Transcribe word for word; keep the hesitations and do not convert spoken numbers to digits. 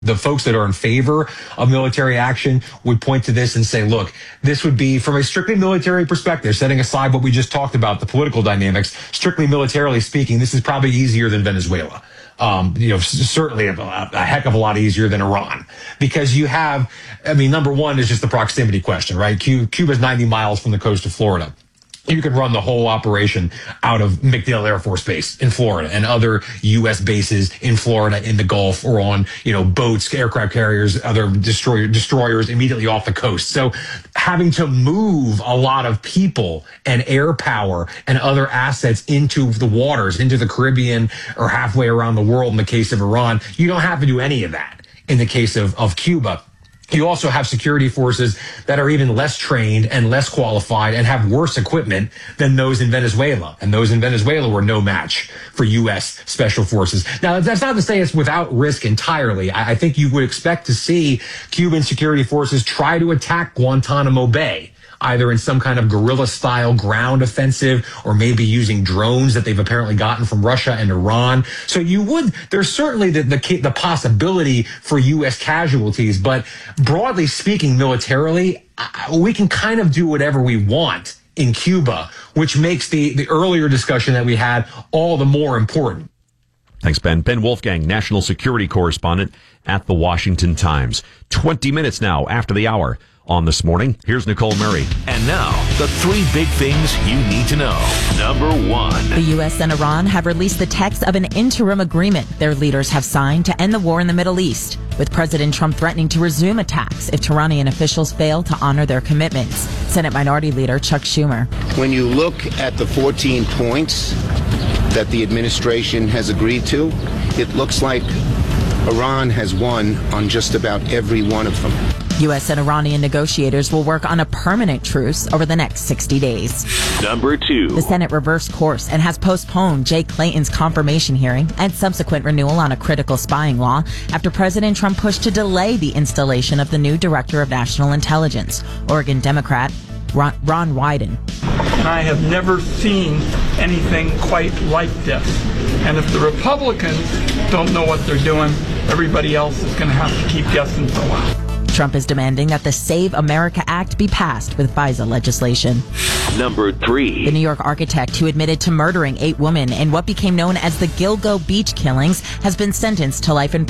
The folks that are in favor of military action would point to this and say, look, this would be, from a strictly military perspective, setting aside what we just talked about, the political dynamics, strictly militarily speaking, this is probably easier than Venezuela. Um, you know, certainly a, a heck of a lot easier than Iran, because you have, I mean, number one is just the proximity question, right? Cuba's ninety miles from the coast of Florida. You could run the whole operation out of MacDill Air Force Base in Florida and other U S bases in Florida, in the Gulf, or on, you know, boats, aircraft carriers, other destroyer, destroyers immediately off the coast. So having to move a lot of people and air power and other assets into the waters, into the Caribbean or halfway around the world in the case of Iran, you don't have to do any of that in the case of, of Cuba. You also have security forces that are even less trained and less qualified and have worse equipment than those in Venezuela. And those in Venezuela were no match for U S special forces. Now, that's not to say it's without risk entirely. I, I think you would expect to see Cuban security forces try to attack Guantanamo Bay, either in some kind of guerrilla-style ground offensive or maybe using drones that they've apparently gotten from Russia and Iran. So you would, there's certainly the, the, the possibility for U S casualties, but broadly speaking, militarily, we can kind of do whatever we want in Cuba, which makes the, the earlier discussion that we had all the more important. Thanks, Ben. Ben Wolfgang, national security correspondent at the Washington Times. twenty minutes now after the hour. On This Morning, here's Nicole Murray. And now, the three big things you need to know. Number one. The U S and Iran have released the text of an interim agreement their leaders have signed to end the war in the Middle East, with President Trump threatening to resume attacks if Iranian officials fail to honor their commitments. Senate Minority Leader Chuck Schumer. When you look at the fourteen points that the administration has agreed to, it looks like Iran has won on just about every one of them. U S and Iranian negotiators will work on a permanent truce over the next sixty days. Number two. The Senate reversed course and has postponed Jay Clayton's confirmation hearing and subsequent renewal on a critical spying law after President Trump pushed to delay the installation of the new Director of National Intelligence, Oregon Democrat Ron, Ron Wyden. I have never seen anything quite like this. And if the Republicans don't know what they're doing, everybody else is going to have to keep guessing for a while. Trump is demanding that the Save America Act be passed with FISA legislation. Number three. The New York architect who admitted to murdering eight women in what became known as the Gilgo Beach killings has been sentenced to life in